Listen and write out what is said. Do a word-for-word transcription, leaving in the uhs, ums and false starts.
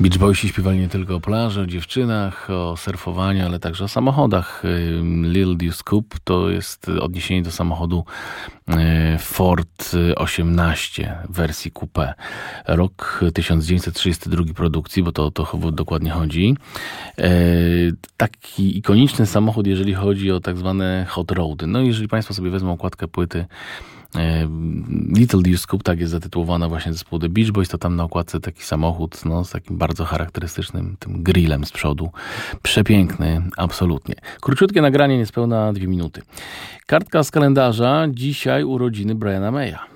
Beach Boysi śpiewali nie tylko o plaży, o dziewczynach, o surfowaniu, ale także o samochodach. Lil Deuce Coupe to jest odniesienie do samochodu Ford osiemnaście w wersji coupé. Rok tysiąc dziewięćset trzydziesty drugi produkcji, bo to o to dokładnie chodzi. Taki ikoniczny samochód, jeżeli chodzi o tak zwane hot roady. No i jeżeli Państwo sobie wezmą okładkę płyty Little Deuce Coupe, tak jest zatytułowana właśnie zespół The Beach Boys, to tam na okładce taki samochód no, z takim bardzo charakterystycznym tym grillem z przodu. Przepiękny, absolutnie. Króciutkie nagranie, niespełna dwie minuty. Kartka z kalendarza, dzisiaj urodziny Briana Maya.